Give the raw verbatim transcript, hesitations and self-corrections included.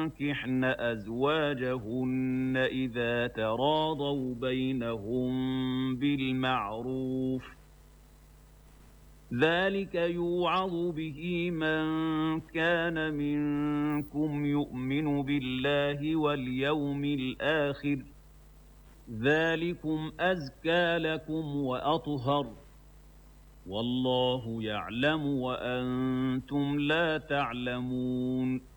ينكحن أزواجهن إذا تراضوا بينهم بالمعروف ذلك يوعظ به من كان منكم يؤمن بالله واليوم الآخر ذلكم أزكى لكم وأطهر والله يعلم وأنتم لا تعلمون